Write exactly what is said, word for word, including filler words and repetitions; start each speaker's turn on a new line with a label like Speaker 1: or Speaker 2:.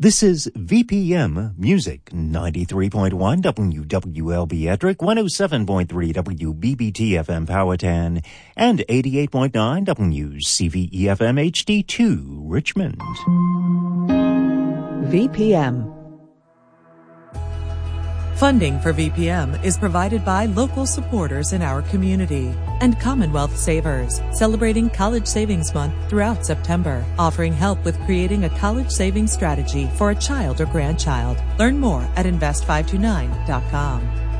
Speaker 1: This is V P M Music, ninety-three point one W W L B Ettrick, one oh seven point three W B B T F M Powhatan, and eighty-eight point nine W C V E F M H D two Richmond.
Speaker 2: V P M.
Speaker 3: Funding for V P M is provided by local supporters in our community and Commonwealth Savers, celebrating College Savings Month throughout September, offering help with creating a college savings strategy for a child or grandchild. Learn more at invest five two nine dot com.